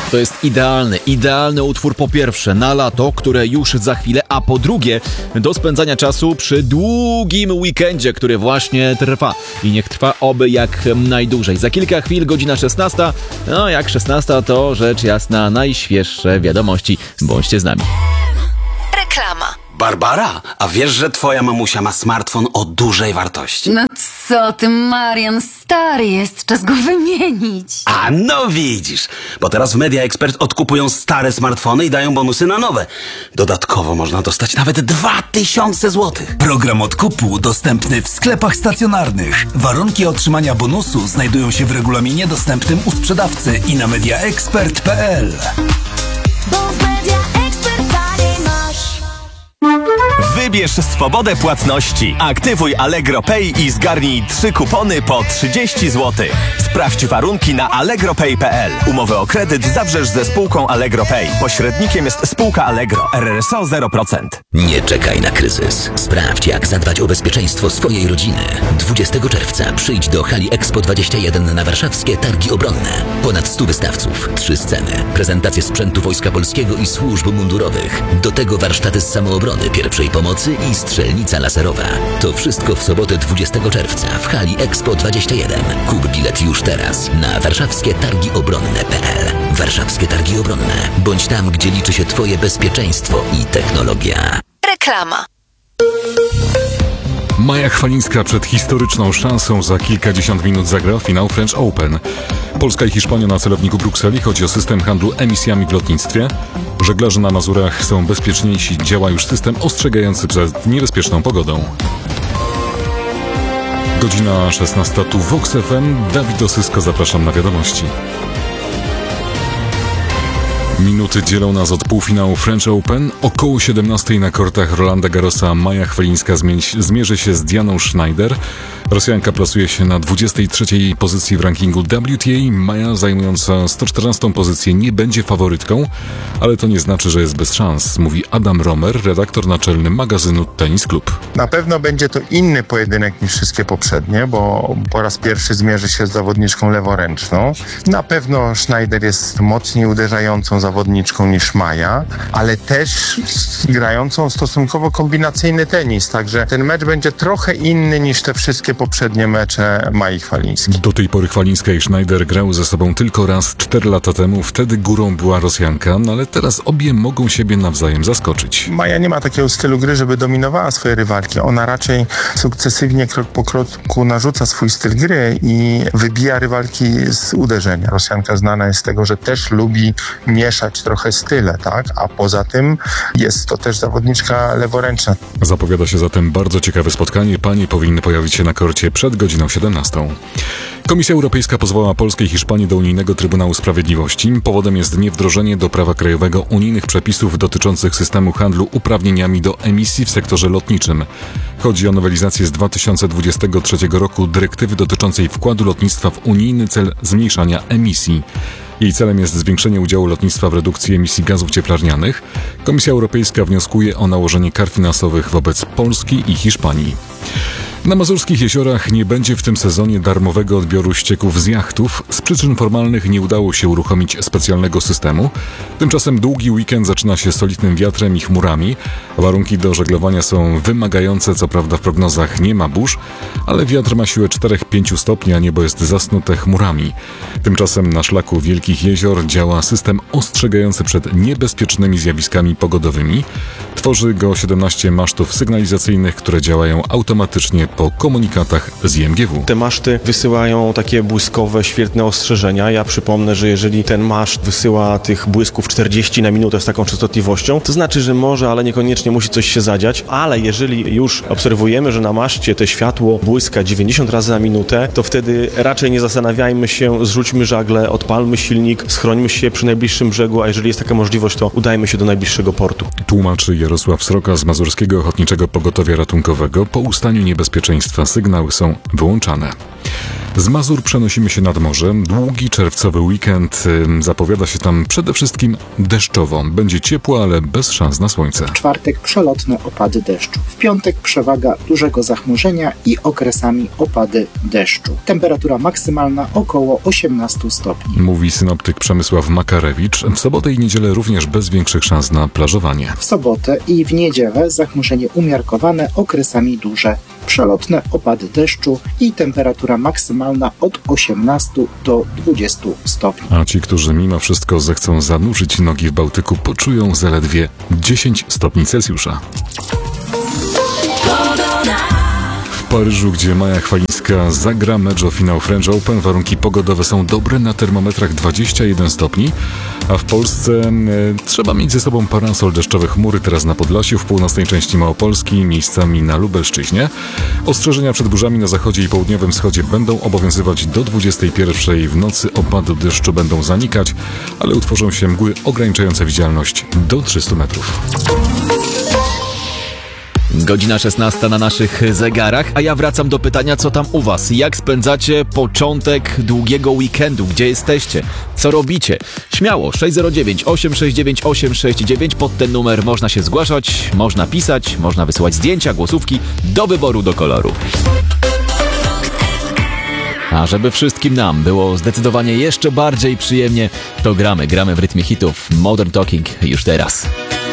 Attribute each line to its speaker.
Speaker 1: To jest idealny utwór po pierwsze na lato, które już za chwilę, a po drugie do spędzania czasu przy długim weekendzie, który właśnie trwa. I niech trwa oby jak najdłużej. Za kilka chwil godzina 16. No jak 16 to rzecz jasna najświeższe wiadomości. Bądźcie z nami.
Speaker 2: Reklama.
Speaker 3: Barbara, a wiesz, że twoja mamusia ma smartfon o dużej wartości?
Speaker 4: No co ty, Marian, stary jest, czas go wymienić.
Speaker 3: A no widzisz, bo teraz w Media Expert odkupują stare smartfony i dają bonusy na nowe. Dodatkowo można dostać nawet 2000 zł.
Speaker 5: Program odkupu dostępny w sklepach stacjonarnych. Warunki otrzymania bonusu znajdują się w regulaminie dostępnym u sprzedawcy i na mediaexpert.pl.
Speaker 6: Wybierz swobodę płatności. Aktywuj Allegro Pay i zgarnij 3 kupony po 30 zł. Sprawdź warunki na allegropay.pl. Umowę o kredyt zawrzesz ze spółką Allegro Pay. Pośrednikiem jest spółka Allegro. RRSO 0%.
Speaker 7: Nie czekaj na kryzys. Sprawdź, jak zadbać o bezpieczeństwo swojej rodziny. 20 czerwca przyjdź do hali Expo 21 na warszawskie Targi Obronne. Ponad 100 wystawców, 3 sceny, prezentacje sprzętu Wojska Polskiego i służb mundurowych. Do tego warsztaty z samoobrony, pierwszej pomocy i strzelnica laserowa. To wszystko w sobotę 20 czerwca w hali Expo 21. Kup bilet już teraz na warszawskietargiobronne.pl. Warszawskie Targi Obronne. Bądź tam, gdzie liczy się twoje bezpieczeństwo i technologia.
Speaker 2: Reklama.
Speaker 8: Maja Chwalińska przed historyczną szansą za kilkadziesiąt minut zagra finał French Open. Polska i Hiszpania na celowniku Brukseli. Chodzi o system handlu emisjami w lotnictwie. Żeglarze na Mazurach są bezpieczniejsi. Działa już system ostrzegający przed niebezpieczną pogodą. Godzina 16. Tu Vox FM. Dawid Osyska, zapraszam na wiadomości. Minuty dzielą nas od półfinału French Open. Około 17 na kortach Rolanda Garrosa Maja Chwalińska zmierzy się z Dianą Schneider. Rosjanka plasuje się na 23 pozycji w rankingu WTA. Maja, zajmująca 114 pozycję, nie będzie faworytką, ale to nie znaczy, że jest bez szans, mówi Adam Romer, redaktor naczelny magazynu Tennis Club.
Speaker 9: Na pewno będzie to inny pojedynek niż wszystkie poprzednie, bo po raz pierwszy zmierzy się z zawodniczką leworęczną. Na pewno Schneider jest mocniej uderzającą zawodniczką niż Maja, ale też grającą stosunkowo kombinacyjny tenis, także ten mecz będzie trochę inny niż te wszystkie poprzednie mecze Mai Chwalińskiej.
Speaker 8: Do tej pory Chwalińska i Schneider grały ze sobą tylko raz 4 lata temu, wtedy górą była Rosjanka, no ale teraz obie mogą siebie nawzajem zaskoczyć.
Speaker 9: Maja nie ma takiego stylu gry, żeby dominowała swoje rywalki. Ona raczej sukcesywnie, krok po kroku narzuca swój styl gry i wybija rywalki z uderzenia. Rosjanka znana jest z tego, że też lubi mieszać trochę style, tak? A poza tym jest to też zawodniczka leworęczna.
Speaker 8: Zapowiada się zatem bardzo ciekawe spotkanie. Panie powinny pojawić się na korcie przed godziną 17. Komisja Europejska pozwała Polskę i Hiszpanię do Unijnego Trybunału Sprawiedliwości. Powodem jest niewdrożenie do prawa krajowego unijnych przepisów dotyczących systemu handlu uprawnieniami do emisji w sektorze lotniczym. Chodzi o nowelizację z 2023 roku dyrektywy dotyczącej wkładu lotnictwa w unijny cel zmniejszania emisji. Jej celem jest zwiększenie udziału lotnictwa w redukcji emisji gazów cieplarnianych. Komisja Europejska wnioskuje o nałożenie kar finansowych wobec Polski i Hiszpanii. Na mazurskich jeziorach nie będzie w tym sezonie darmowego odbioru ścieków z jachtów. Z przyczyn formalnych nie udało się uruchomić specjalnego systemu. Tymczasem długi weekend zaczyna się solidnym wiatrem i chmurami. Warunki do żeglowania są wymagające, co prawda w prognozach nie ma burz, ale wiatr ma siłę 4-5 stopni, a niebo jest zasnute chmurami. Tymczasem na szlaku Wielkich Jezior działa system ostrzegający przed niebezpiecznymi zjawiskami pogodowymi. Tworzy go 17 masztów sygnalizacyjnych, które działają automatycznie po komunikatach z IMGW.
Speaker 10: Te maszty wysyłają takie błyskowe, świetne ostrzeżenia. Ja przypomnę, że jeżeli ten maszt wysyła tych błysków 40 na minutę z taką częstotliwością, to znaczy, że może, ale niekoniecznie musi coś się zadziać. Ale jeżeli już obserwujemy, że na maszcie te światło błyska 90 razy na minutę, to wtedy raczej nie zastanawiajmy się, zrzućmy żagle, odpalmy silnik, schrońmy się przy najbliższym brzegu, a jeżeli jest taka możliwość, to udajmy się do najbliższego portu.
Speaker 8: Tłumaczy Jarosław Sroka z Mazurskiego Ochotniczego Pogotowia Ratunkowego. Po ustaniu niebezpieczeństwa sygnały są wyłączane. Z Mazur przenosimy się nad morze. Długi czerwcowy weekend zapowiada się tam przede wszystkim deszczowo. Będzie ciepło, ale bez szans na słońce.
Speaker 11: W czwartek przelotne opady deszczu. W piątek przewaga dużego zachmurzenia i okresami opady deszczu. Temperatura maksymalna około 18 stopni.
Speaker 8: Mówi synoptyk Przemysław Makarewicz. W sobotę i niedzielę również bez większych szans na plażowanie.
Speaker 11: W sobotę i w niedzielę zachmurzenie umiarkowane, okresami duże. Przelotne opady deszczu i temperatura maksymalna od 18 do 20 stopni.
Speaker 8: A ci, którzy mimo wszystko zechcą zanurzyć nogi w Bałtyku, poczują zaledwie 10 stopni Celsjusza. W Paryżu, gdzie Maja Chwalińska zagra mecz o finał French Open, warunki pogodowe są dobre, na termometrach 21 stopni, a w Polsce trzeba mieć ze sobą parasol deszczowe chmury, teraz na Podlasiu, w północnej części Małopolski, miejscami na Lubelszczyźnie. Ostrzeżenia przed burzami na zachodzie i południowym wschodzie będą obowiązywać do 21. W nocy opady deszczu będą zanikać, ale utworzą się mgły ograniczające widzialność do 300 metrów.
Speaker 1: Godzina 16 na naszych zegarach, a ja wracam do pytania, co tam u was? Jak spędzacie początek długiego weekendu? Gdzie jesteście? Co robicie? Śmiało, 609-869-869, pod ten numer można się zgłaszać, można pisać, można wysyłać zdjęcia, głosówki, do wyboru, do koloru. A żeby wszystkim nam było zdecydowanie jeszcze bardziej przyjemnie, to gramy w rytmie hitów. Modern Talking już teraz.